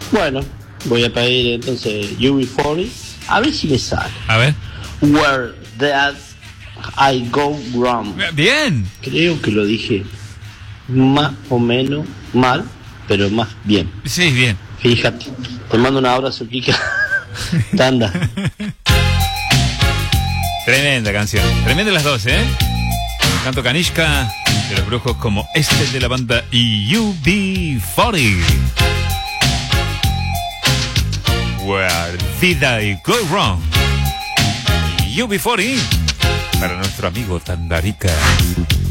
Bueno, voy a pedir entonces UB40. A ver si me sale. A ver. Where Did I Go Wrong. Bien. Creo que lo dije más o menos mal, pero más bien. Sí, bien. Fíjate. Te mando un abrazo, Kika. Tanda. Tremenda canción. Tremenda las dos, ¿eh? Tanto Kanishka de Los Brujos como este de la banda UB40. Where Did I Go Wrong? UB40 para nuestro amigo Tandarica.